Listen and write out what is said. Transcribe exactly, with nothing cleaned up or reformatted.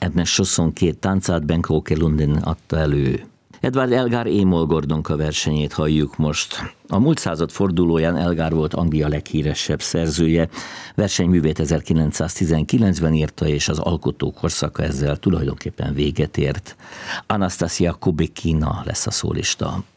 Ünnepnes huszonkettő táncát Benkoke Lundin adta elő. Edward Elgar Émol Gordonka versenyét halljuk most. A múlt század fordulóján Elgar volt Anglia leghíresebb szerzője. Versenyművét ezerkilencszáztizenkilencben írta, és az alkotó korszaka ezzel tulajdonképpen véget ért. Anastasia Kubekina lesz a szólista.